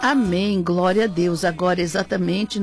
Amém, glória a Deus. Agora exatamente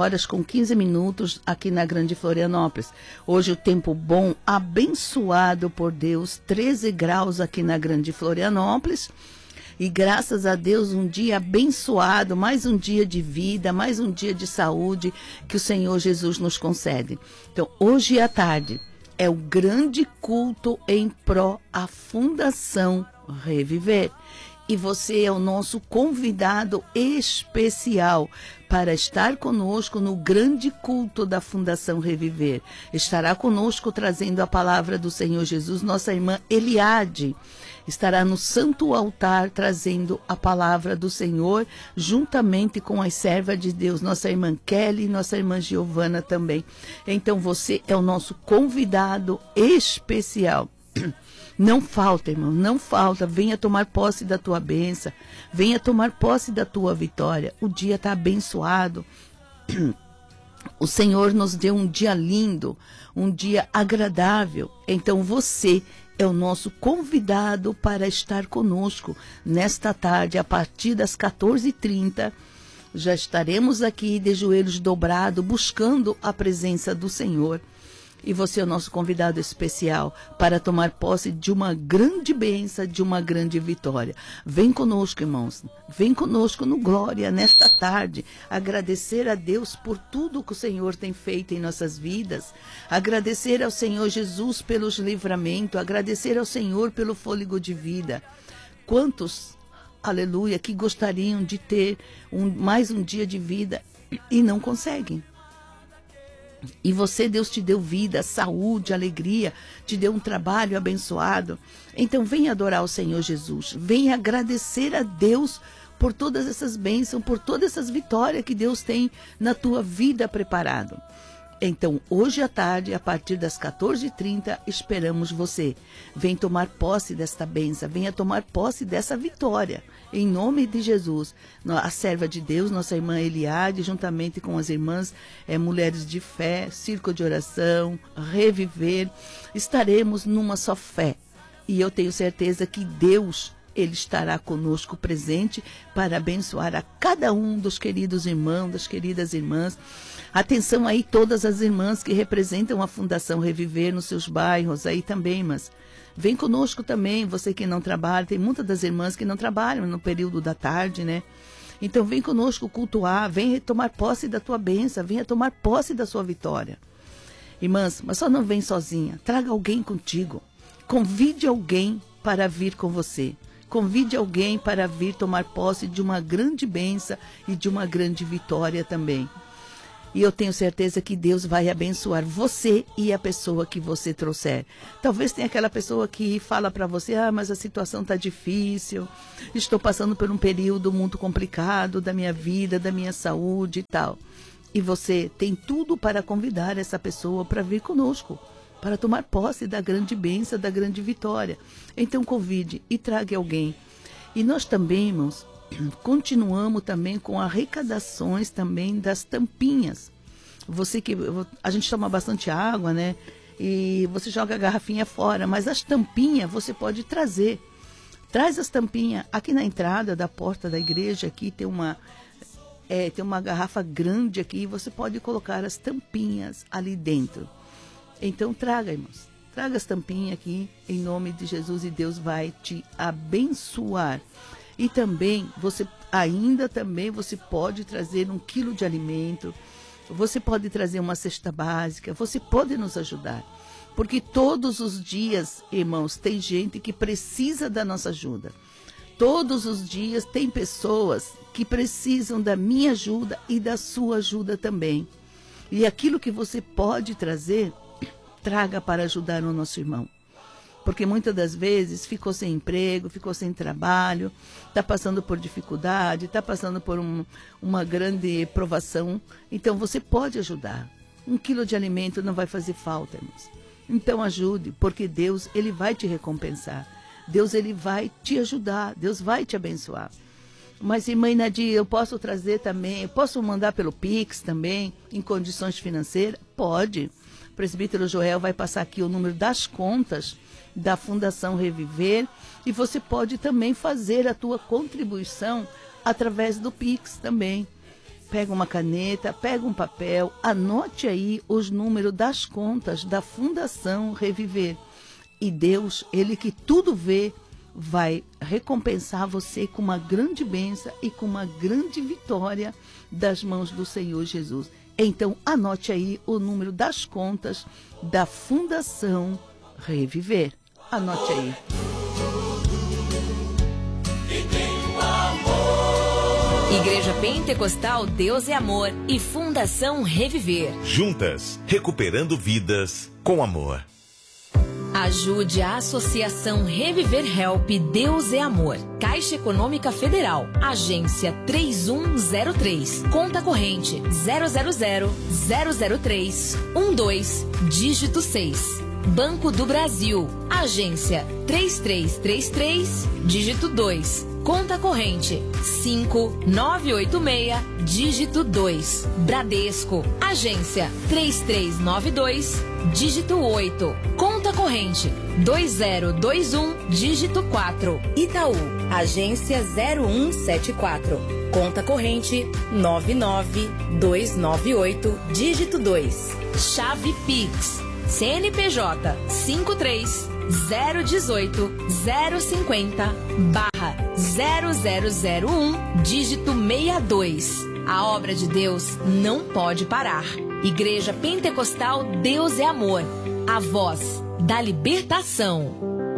9h15 aqui na Grande Florianópolis. Hoje o tempo bom, abençoado por Deus, 13 graus aqui na Grande Florianópolis. E graças a Deus um dia abençoado, mais um dia de vida, mais um dia de saúde que o Senhor Jesus nos concede. Então hoje à tarde é o grande culto em pró à Fundação Reviver. E você é o nosso convidado especial para estar conosco no grande culto da Fundação Reviver. Estará conosco trazendo a palavra do Senhor Jesus, nossa irmã Eliade. Estará no Santo Altar trazendo a palavra do Senhor, juntamente com as servas de Deus, nossa irmã Kelly e nossa irmã Giovana também. Então você é o nosso convidado especial. Não falta, irmão, não falta. Venha tomar posse da tua bênção. Venha tomar posse da tua vitória. O dia está abençoado. O Senhor nos deu um dia lindo, um dia agradável. Então você é o nosso convidado para estar conosco nesta tarde, a partir das 14h30. Já estaremos aqui de joelhos dobrados, buscando a presença do Senhor. E você é o nosso convidado especial para tomar posse de uma grande bênção, de uma grande vitória. Vem conosco, irmãos. Vem conosco no Glória nesta tarde. Agradecer a Deus por tudo que o Senhor tem feito em nossas vidas. Agradecer ao Senhor Jesus pelos livramentos. Agradecer ao Senhor pelo fôlego de vida. Quantos, aleluia, que gostariam de ter mais um dia de vida e não conseguem. E você, Deus te deu vida, saúde, alegria, te deu um trabalho abençoado. Então venha adorar o Senhor Jesus, venha agradecer a Deus por todas essas bênçãos, por todas essas vitórias que Deus tem na tua vida preparado. Então, hoje à tarde, a partir das 14h30, esperamos você. Vem tomar posse desta bênção, venha tomar posse dessa vitória. Em nome de Jesus, a serva de Deus, nossa irmã Eliade, juntamente com as irmãs Mulheres de Fé, Círculo de Oração, Reviver, estaremos numa só fé. E eu tenho certeza que Deus, Ele estará conosco presente para abençoar a cada um dos queridos irmãos, das queridas irmãs. Atenção aí todas as irmãs que representam a Fundação Reviver nos seus bairros aí também, mas vem conosco também, você que não trabalha, tem muitas das irmãs que não trabalham no período da tarde, né? Então vem conosco cultuar, vem tomar posse da tua bênção, venha tomar posse da sua vitória. Irmãs, mas só não vem sozinha, traga alguém contigo, convide alguém para vir com você. Convide alguém para vir tomar posse de uma grande bênção e de uma grande vitória também. E eu tenho certeza que Deus vai abençoar você e a pessoa que você trouxer. Talvez tenha aquela pessoa que fala para você, mas a situação está difícil, estou passando por um período muito complicado da minha vida, da minha saúde e tal. E você tem tudo para convidar essa pessoa para vir conosco, para tomar posse da grande bênção, da grande vitória. Então convide e traga alguém. E nós também, irmãos, continuamos também com arrecadações também das tampinhas. A gente toma bastante água, né? E você joga a garrafinha fora, mas as tampinhas você pode trazer. Traz as tampinhas. Aqui na entrada da porta da igreja, aqui tem uma garrafa grande aqui, você pode colocar as tampinhas ali dentro. Então traga, irmãos, traga as tampinhas aqui, em nome de Jesus, e Deus vai te abençoar. E também, você pode trazer 1 quilo de alimento, você pode trazer uma cesta básica, você pode nos ajudar. Porque todos os dias, irmãos, tem gente que precisa da nossa ajuda. Todos os dias tem pessoas que precisam da minha ajuda e da sua ajuda também. E aquilo que você pode trazer, traga para ajudar o nosso irmão. Porque muitas das vezes ficou sem emprego, ficou sem trabalho, está passando por dificuldade, está passando por uma grande provação. Então você pode ajudar. 1 quilo de alimento não vai fazer falta, irmãos. Então ajude, porque Deus, Ele vai te recompensar. Deus, Ele vai te ajudar. Deus vai te abençoar. Mas, irmã Nadia, eu posso trazer também, eu posso mandar pelo Pix também, em condições financeiras? Pode. O presbítero Joel vai passar aqui o número das contas da Fundação Reviver, e você pode também fazer a tua contribuição através do Pix também. Pega uma caneta, pega um papel, anote aí os números das contas da Fundação Reviver. E Deus, Ele que tudo vê, vai recompensar você com uma grande bênção e com uma grande vitória das mãos do Senhor Jesus. Então, anote aí o número das contas da Fundação Reviver. Anote aí. Igreja Pentecostal Deus é Amor e Fundação Reviver. Juntas, recuperando vidas com amor. Ajude a Associação Reviver Help Deus é Amor. Caixa Econômica Federal. Agência 3103. Conta corrente 000-003-12, dígito 6. Banco do Brasil. Agência 3333, dígito 2. Conta corrente 5986, dígito 2. Bradesco. Agência 3392, dígito 8. Conta corrente 2021, dígito 4. Itaú. Agência 0174. Conta corrente 99298, dígito 2. Chave Pix. CNPJ 53-018-050/0001, dígito 62. A obra de Deus não pode parar. Igreja Pentecostal Deus é Amor. A voz da libertação.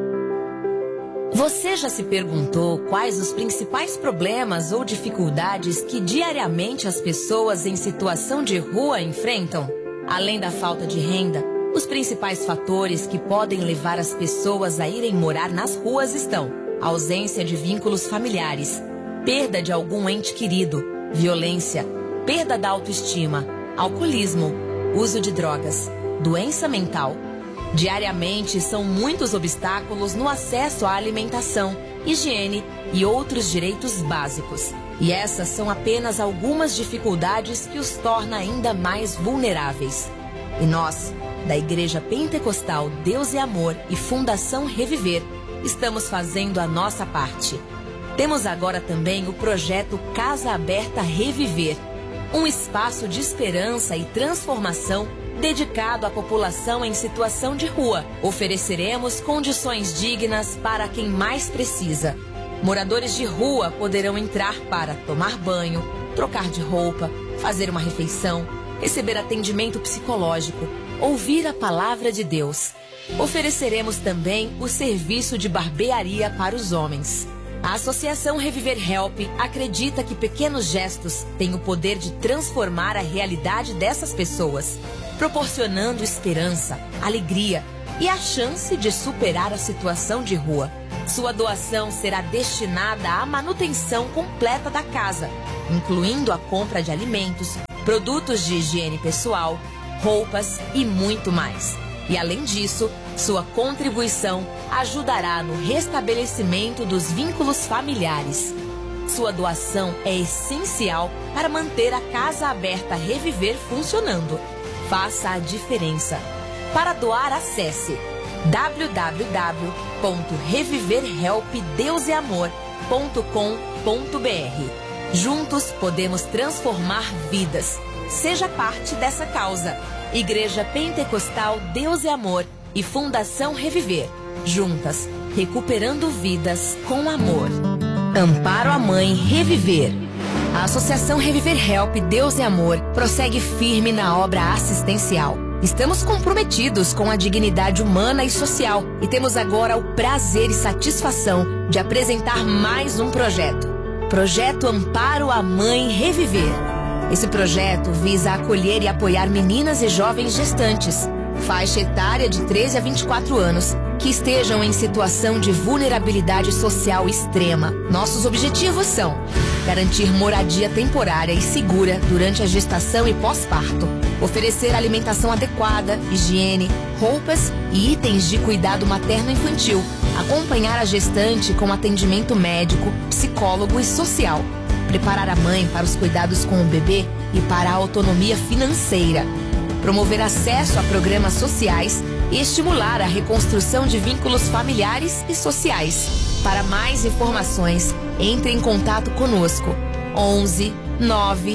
Você já se perguntou quais os principais problemas ou dificuldades que diariamente as pessoas em situação de rua enfrentam? Além da falta de renda, os principais fatores que podem levar as pessoas a irem morar nas ruas estão: ausência de vínculos familiares, perda de algum ente querido, violência, perda da autoestima, alcoolismo, uso de drogas, doença mental. Diariamente são muitos obstáculos no acesso à alimentação, higiene e outros direitos básicos. E essas são apenas algumas dificuldades que os torna ainda mais vulneráveis. E nós, da Igreja Pentecostal Deus é Amor e Fundação Reviver, estamos fazendo a nossa parte. Temos agora também o projeto Casa Aberta Reviver, um espaço de esperança e transformação dedicado à população em situação de rua. Ofereceremos condições dignas para quem mais precisa. Moradores de rua poderão entrar para tomar banho, trocar de roupa, fazer uma refeição, receber atendimento psicológico, ouvir a palavra de Deus. Ofereceremos também o serviço de barbearia para os homens. A Associação Reviver Help acredita que pequenos gestos têm o poder de transformar a realidade dessas pessoas, proporcionando esperança, alegria e a chance de superar a situação de rua. Sua doação será destinada à manutenção completa da casa, incluindo a compra de alimentos, produtos de higiene pessoal, roupas e muito mais. E além disso, sua contribuição ajudará no restabelecimento dos vínculos familiares. Sua doação é essencial para manter a Casa Aberta Reviver funcionando. Faça a diferença. Para doar, acesse www.reviverhelpdeuseamor.com.br. Juntos podemos transformar vidas. Seja parte dessa causa. Igreja Pentecostal Deus é Amor e Fundação Reviver. Juntas, recuperando vidas com amor. Amparo à Mãe Reviver. A Associação Reviver Help Deus é Amor prossegue firme na obra assistencial. Estamos comprometidos com a dignidade humana e social e temos agora o prazer e satisfação de apresentar mais um projeto. Projeto Amparo à Mãe Reviver. Esse projeto visa acolher e apoiar meninas e jovens gestantes, faixa etária de 13 a 24 anos, que estejam em situação de vulnerabilidade social extrema. Nossos objetivos são: garantir moradia temporária e segura durante a gestação e pós-parto, oferecer alimentação adequada, higiene, roupas e itens de cuidado materno-infantil, acompanhar a gestante com atendimento médico, psicólogo e social, preparar a mãe para os cuidados com o bebê e para a autonomia financeira, promover acesso a programas sociais e estimular a reconstrução de vínculos familiares e sociais. Para mais informações, Entre em contato conosco. 11 9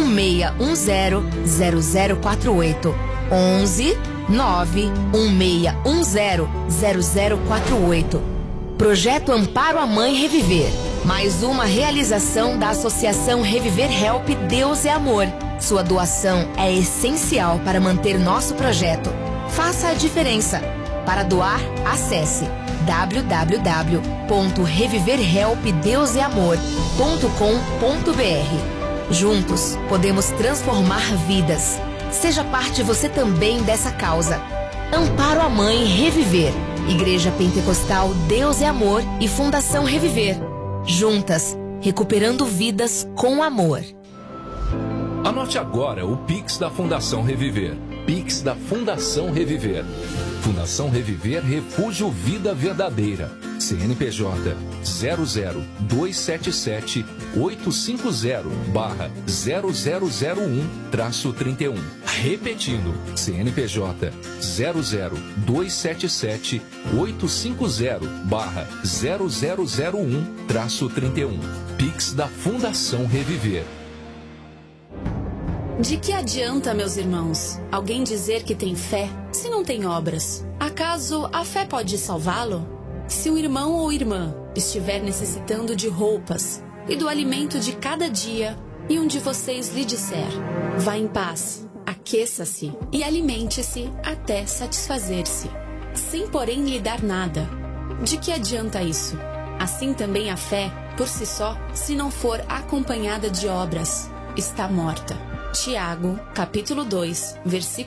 1610 0048. 11 9 1610 0048. Projeto Amparo a Mãe Reviver. Mais uma realização da Associação Reviver Help Deus é Amor. Sua doação é essencial para manter nosso projeto. Faça a diferença. Para doar, acesse www.reviverhelpdeuseamor.com.br. Juntos, podemos transformar vidas. Seja parte você também dessa causa. Amparo a Mãe Reviver. Igreja Pentecostal Deus é Amor e Fundação Reviver. Juntas, recuperando vidas com amor. Anote agora o Pix da Fundação Reviver. Pix da Fundação Reviver. Fundação Reviver Refúgio Vida Verdadeira. CNPJ 00277 850/0001-31. Repetindo, CNPJ 00277 850/0001-31. Pix da Fundação Reviver. De que adianta, meus irmãos, alguém dizer que tem fé se não tem obras? Acaso a fé pode salvá-lo? Se um irmão ou irmã estiver necessitando de roupas e do alimento de cada dia, e um de vocês lhe disser: vá em paz, aqueça-se e alimente-se até satisfazer-se, sem porém lhe dar nada, de que adianta isso? Assim também a fé, por si só, se não for acompanhada de obras, está morta. Tiago, capítulo 2, versículo